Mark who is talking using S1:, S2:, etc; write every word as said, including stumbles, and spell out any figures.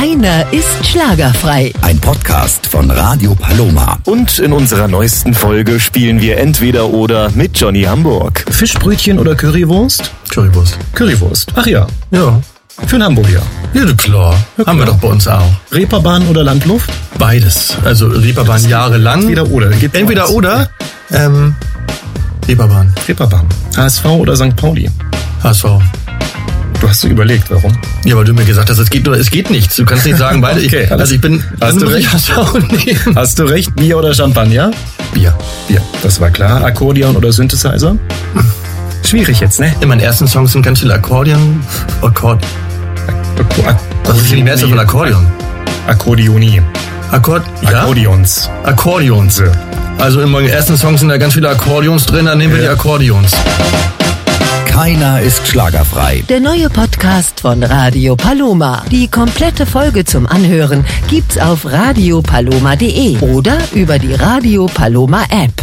S1: Keiner ist schlagerfrei.
S2: Ein Podcast von Radio Paloma.
S3: Und in unserer neuesten Folge spielen wir Entweder oder mit Johnny Hamburg.
S4: Fischbrötchen oder Currywurst?
S5: Currywurst.
S4: Currywurst. Ach ja.
S5: Ja.
S4: Für einen Hamburger.
S5: Ja, du klar.
S4: Ja,
S5: Haben wir
S4: klar.
S5: doch bei uns auch.
S4: Reeperbahn oder Landluft?
S5: Beides. Also Reeperbahn jahrelang.
S4: Entweder oder. Gibt's
S5: Entweder
S4: eins.
S5: oder. Ähm, Reeperbahn.
S4: Reeperbahn. H S V oder Sankt Pauli?
S5: H S V.
S4: Du hast dir überlegt, warum?
S5: Ja, weil du mir gesagt hast, es geht nur, es geht nichts. Du kannst nicht sagen, beide.
S4: Okay,
S5: ich, also ich bin.
S4: Hast
S5: dann
S4: du
S5: muss
S4: recht?
S5: ich H S V nehmen.
S4: Hast du recht, Bier oder Champagner?
S5: Bier.
S4: Bier, das war klar. Akkordeon oder Synthesizer? Schwierig jetzt, ne?
S5: In meinen ersten Songs sind ganz viele Akkordeon. Akkord.
S4: Akko-
S5: Was ist denn die Mehrzahl von Akkordeon?
S4: Akkordeonie.
S5: Akkord. Ja?
S4: Akkordeons.
S5: Akkordeons.
S4: So.
S5: Also in meinen ersten Songs sind da ganz viele Akkordeons drin, dann nehmen wir
S4: Ja.
S5: die Akkordeons.
S2: Keiner ist schlagerfrei.
S1: Der neue Podcast von Radio Paloma. Die komplette Folge zum Anhören gibt's auf radio paloma punkt de oder über die Radio Paloma App.